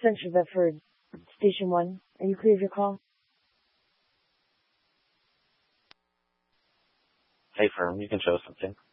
Central Bedford, Station 1. Are you clear of your call? Hey, firm, you can show something.